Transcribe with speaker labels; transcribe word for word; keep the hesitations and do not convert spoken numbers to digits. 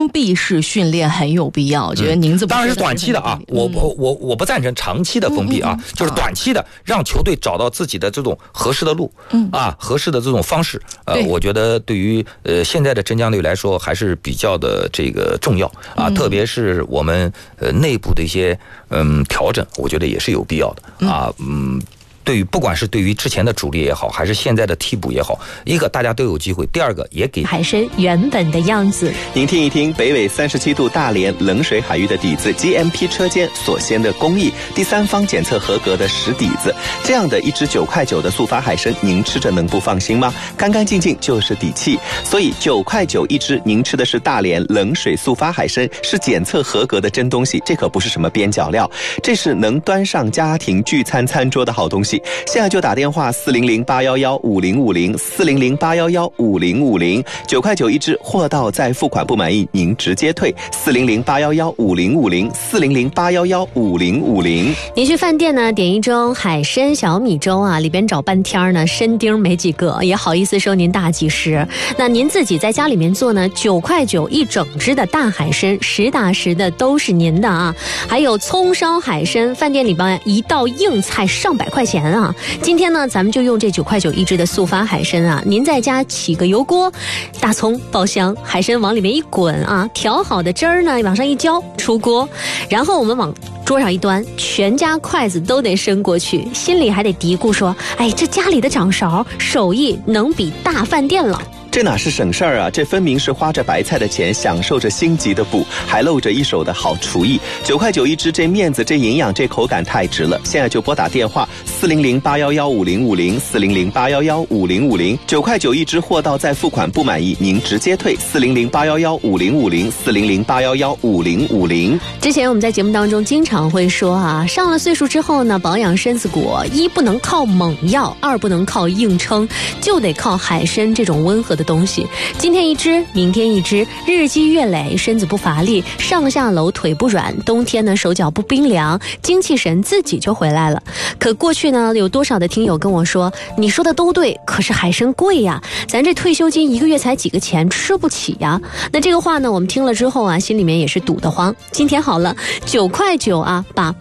Speaker 1: 闭式训练很有必要，我觉得您这、嗯、
Speaker 2: 当然是短期的啊，嗯、我我我我不赞成长期的封闭啊，嗯嗯、就是短期的让球队找到自己的这种合适的路，嗯啊，合适的这种方式，呃，我觉得对于呃现在的镇江队来说还是比较的这个重要啊，嗯、特别是我们呃内部的一些嗯调整，我觉得也是有必要的啊，嗯。对于不管是对于之前的主力也好，还是现在的替补也好，一个大家都有机会，第二个也给
Speaker 3: 海参原本的样子。
Speaker 4: 您听一听北纬三十七度大连冷水海域的底子 G M P 车间所先的工艺，第三方检测合格的实底子，这样的一只九块九的速发海参，您吃着能不放心吗？干干净净就是底气。所以九块九一只，您吃的是大连冷水速发海参，是检测合格的真东西，这可不是什么边角料，这是能端上家庭聚餐餐桌的好东西。现在就打电话四零零八幺幺五零五零四零零八幺幺五零五零，九块九一只，货到再付款不满意您直接退，四零零八幺幺五零五零四零零八幺幺五零五零。
Speaker 3: 您去饭店呢点一盅海参小米粥啊，里边找半天呢参丁没几个，也好意思收您大几十。那您自己在家里面做呢，九块九一整只的大海参，实打实的都是您的啊。还有葱烧海参，饭店里边一道硬菜上百块钱啊！今天呢，咱们就用这九块九一只的速发海参啊，您在家起个油锅，大葱爆香，海参往里面一滚啊，调好的汁儿呢往上一浇，出锅，然后我们往桌上一端，全家筷子都得伸过去，心里还得嘀咕说：“哎，这家里的掌勺手艺能比大饭店了。”
Speaker 4: 这哪是省事儿啊，这分明是花着白菜的钱，享受着星级的补，还露着一手的好厨艺。九块九一只，这面子，这营养，这口感太值了。现在就拨打电话四零零八幺幺五零五零四零零八幺幺五零五零，九块九一只，货到再付款不满意您直接退，四零零八幺幺五零五零四零零八幺幺五零五零。
Speaker 3: 之前我们在节目当中经常会说啊，上了岁数之后呢，保养身子骨，一不能靠猛药，二不能靠硬撑，就得靠海参这种温和的东西。今天一只，明天一只，日积月累，身子不乏力，上下楼腿不软，冬天呢手脚不冰凉，精气神自己就回来了。可过去呢，有多少的听友跟我说，你说的都对，可是海参贵呀，咱这退休金一个月才几个钱，吃不起呀。那这个话呢，我们听了之后啊，心里面也是堵得慌。今天好了，九块九啊，把